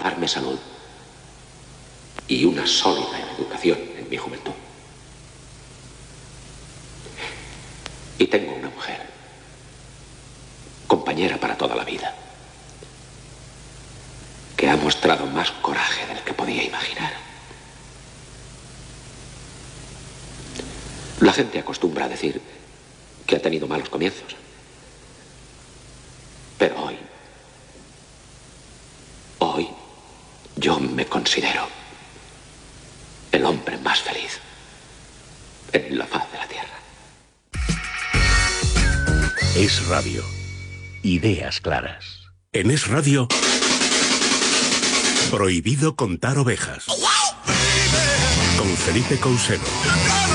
darme salud y una sólida educación en mi juventud. Y tengo una mujer, compañera para toda la vida, que ha mostrado más coraje del que podía imaginar. La gente acostumbra a decir que ha tenido malos comienzos. Pero hoy, yo me considero el hombre más feliz en la faz de la tierra. Es Radio. Ideas claras. En Es Radio, prohibido contar ovejas. Con Felipe Couselo.